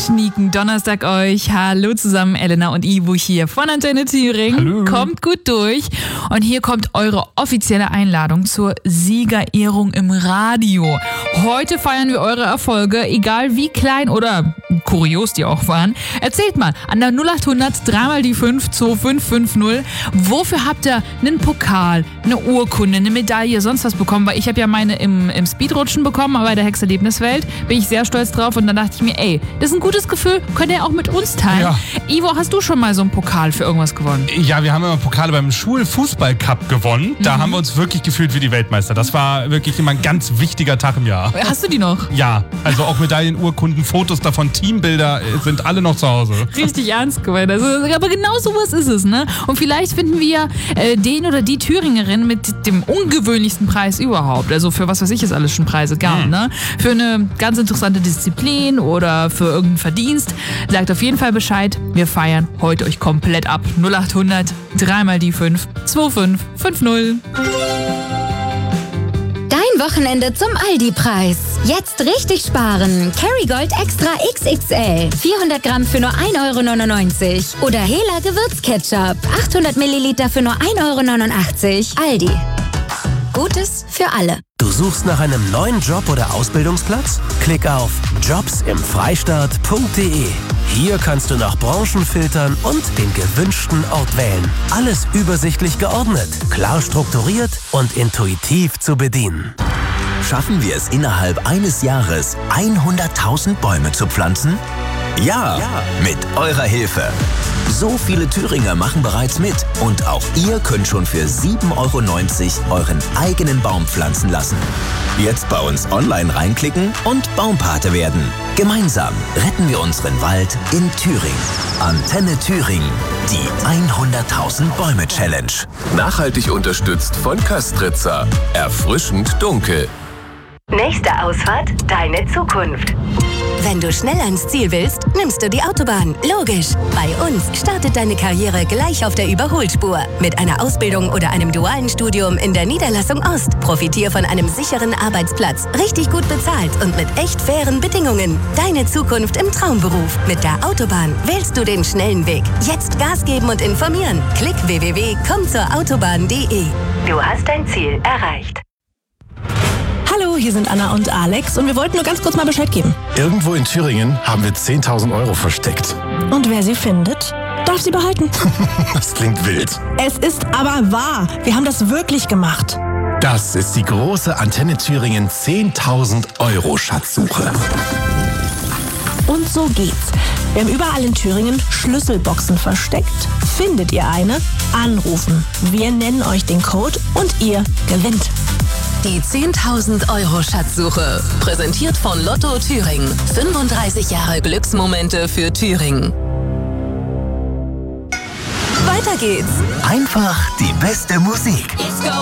schnieken Donnerstag euch. Hallo zusammen, Elena und Ivo hier von Antenne Thüringen. Hallo. Kommt gut durch. Und hier kommt eure offizielle Einladung zur Siegerehrung im Radio. Heute feiern wir eure Erfolge, egal wie klein oder kurios die auch waren. Erzählt mal an der 0800 3 mal die 5 2550. Wofür habt ihr einen Pokal, eine Urkunde, eine Medaille, sonst was bekommen? Weil ich habe ja meine im Speedrutschen bekommen, aber bei der Hexerlebniswelt bin ich sehr stolz drauf. Und dann dachte ich mir, ey, das ist ein gutes Gefühl, könnt ihr auch mit uns teilen. Ja. Ivo, hast du schon mal so einen Pokal für irgendwas gewonnen? Ja, wir haben immer Pokale beim Schulfußball-Cup gewonnen. Da haben wir uns wirklich gefühlt wie die Weltmeister. Das war wirklich immer ein ganz wichtiger Tag im Jahr. Hast du die noch? Ja, also auch Medaillen, Urkunden, Fotos davon, Teambilder sind alle noch zu Hause. Richtig ernst gemeint. Also, aber genau sowas ist es, ne? Und vielleicht finden wir den oder die Thüringerin mit dem ungewöhnlichsten Preis überhaupt. Also für was weiß ich es alles schon Preise gab, ne? Für eine ganz interessante Disziplin oder für irgendeinen Verdienst. Sagt auf jeden Fall Bescheid. Wir feiern heute euch komplett ab. 0800 3 mal die 5 2550. Dein Wochenende zum Aldi-Preis. Jetzt richtig sparen. Kerrygold Extra XXL. 400 Gramm für nur 1,99 €. Oder Hela Gewürzketchup. 800 Milliliter für nur 1,89 €. Aldi. Gutes für alle. Du suchst nach einem neuen Job oder Ausbildungsplatz? Klick auf jobsimfreistaat.de. Hier kannst du nach Branchen filtern und den gewünschten Ort wählen. Alles übersichtlich geordnet, klar strukturiert und intuitiv zu bedienen. Schaffen wir es innerhalb eines Jahres, 100.000 Bäume zu pflanzen? Ja, mit eurer Hilfe. So viele Thüringer machen bereits mit und auch ihr könnt schon für 7,90 € euren eigenen Baum pflanzen lassen. Jetzt bei uns online reinklicken und Baumpate werden. Gemeinsam retten wir unseren Wald in Thüringen. Antenne Thüringen, die 100.000 Bäume Challenge. Nachhaltig unterstützt von Köstritzer. Erfrischend dunkel. Nächste Ausfahrt, deine Zukunft. Wenn du schnell ans Ziel willst, nimmst du die Autobahn. Logisch. Bei uns startet deine Karriere gleich auf der Überholspur. Mit einer Ausbildung oder einem dualen Studium in der Niederlassung Ost. Profitier von einem sicheren Arbeitsplatz, richtig gut bezahlt und mit echt fairen Bedingungen. Deine Zukunft im Traumberuf. Mit der Autobahn wählst du den schnellen Weg. Jetzt Gas geben und informieren. Klick www.kommzurautobahn.de. Du hast dein Ziel erreicht. Hallo, hier sind Anna und Alex und wir wollten nur ganz kurz mal Bescheid geben. Irgendwo in Thüringen haben wir 10.000 € versteckt. Und wer sie findet, darf sie behalten. Das klingt wild. Es ist aber wahr. Wir haben das wirklich gemacht. Das ist die große Antenne Thüringen 10.000 € Schatzsuche. Und so geht's. Wir haben überall in Thüringen Schlüsselboxen versteckt. Findet ihr eine? Anrufen. Wir nennen euch den Code und ihr gewinnt. Die 10.000 € Schatzsuche. Präsentiert von Lotto Thüringen. 35 Jahre Glücksmomente für Thüringen. Weiter geht's. Einfach die beste Musik.